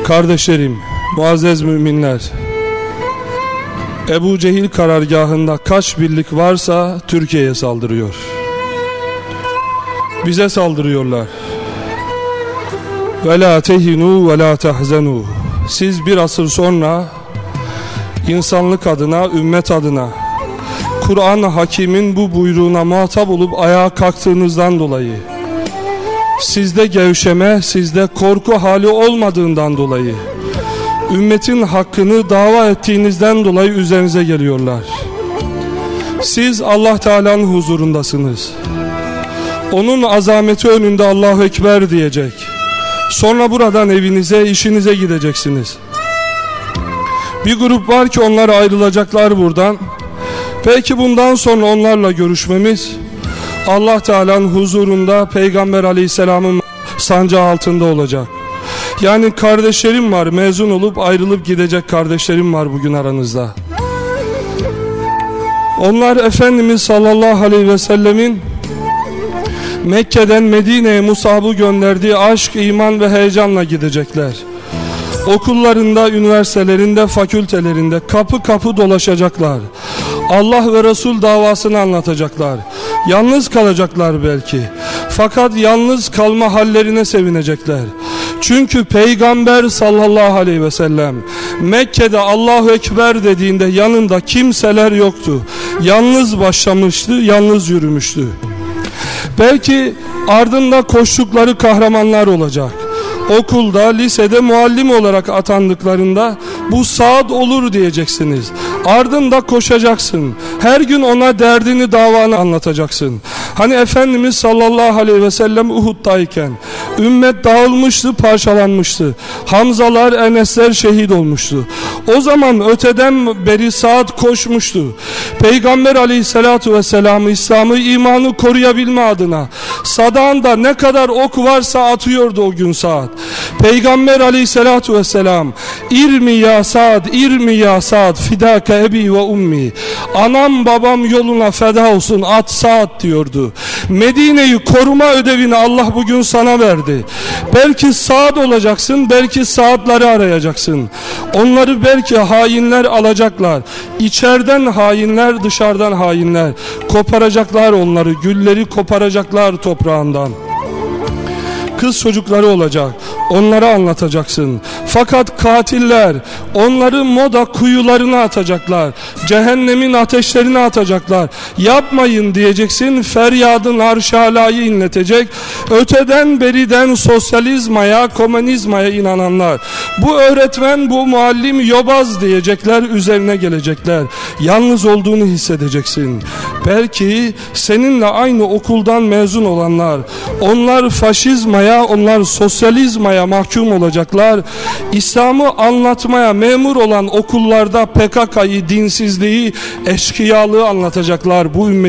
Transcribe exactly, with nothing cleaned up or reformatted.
Kardeşlerim, muazzez müminler, Ebu Cehil karargahında kaç birlik varsa Türkiye'ye saldırıyor. Bize saldırıyorlar. Ve la tehinu ve la tahzenu. Siz bir asır sonra insanlık adına, ümmet adına, Kur'an-ı Hakim'in bu buyruğuna muhatap olup ayağa kalktığınızdan dolayı, sizde gevşeme, sizde korku hali olmadığından dolayı, ümmetin hakkını dava ettiğinizden dolayı üzerinize geliyorlar. Siz Allah Teala'nın huzurundasınız. Onun azameti önünde Allahu Ekber diyecek. Sonra buradan evinize, işinize gideceksiniz. Bir grup var ki onlar ayrılacaklar buradan. Belki bundan sonra onlarla görüşmemiz Allah Teala'nın huzurunda Peygamber Aleyhisselam'ın sancağı altında olacak. Yani kardeşlerim var, mezun olup ayrılıp gidecek kardeşlerim var bugün aranızda. Onlar Efendimiz sallallahu aleyhi ve sellemin Mekke'den Medine'ye Musab'ı gönderdiği aşk, iman ve heyecanla gidecekler. Okullarında, üniversitelerinde, fakültelerinde kapı kapı dolaşacaklar. Allah ve Resul davasını anlatacaklar. Yalnız kalacaklar belki. Fakat yalnız kalma hallerine sevinecekler. Çünkü Peygamber sallallahu aleyhi ve sellem Mekke'de Allahu Ekber dediğinde yanında kimseler yoktu. Yalnız başlamıştı, yalnız yürümüştü. Belki ardında koştukları kahramanlar olacak. Okulda, lisede muallim olarak atandıklarında bu Saad olur diyeceksiniz. Ardında koşacaksın. Her gün ona derdini, davanı anlatacaksın. Hani Efendimiz sallallahu aleyhi ve sellem Uhud'dayken ümmet dağılmıştı, parçalanmıştı. Hamzalar, Enesler şehit olmuştu. O zaman öteden beri Saad koşmuştu. Peygamber aleyhissalatu vesselam'ı, İslam'ı, imanı koruyabilme adına sadağında ne kadar ok varsa atıyordu o gün Saad. Peygamber aleyhissalatu vesselam İrmi ya Saad, irmi ya Saad, fidâke ebi ve ummi. Anam babam yoluna feda olsun, at Saad diyordu. Medine'yi koruma ödevini Allah bugün sana verdi. Belki Saad olacaksın, belki Saad'ları arayacaksın. Onları belki hainler alacaklar. İçeriden hainler, dışarıdan hainler. Koparacaklar onları, gülleri koparacaklar toprağından. Kız çocukları olacak, onlara anlatacaksın. Fakat katiller onları moda kuyularına atacaklar, cehennemin ateşlerine atacaklar. Yapmayın diyeceksin, feryadın arş-âlayı inletecek. Öteden beriden sosyalizmaya, komünizmaya inananlar, bu öğretmen, bu muallim yobaz diyecekler, üzerine gelecekler. Yalnız olduğunu hissedeceksin. Belki seninle aynı okuldan mezun olanlar, onlar faşizmaya, onlar sosyalizmaya mahkum olacaklar. İslam'ı anlatmaya memur olan okullarda P K K'yı, dinsizliği, eşkıyalığı anlatacaklar bu ümmet.